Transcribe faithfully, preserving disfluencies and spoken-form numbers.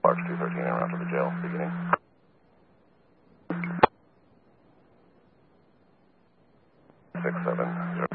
Sparks two thirteen, en route to the jail, beginning. six seven zero.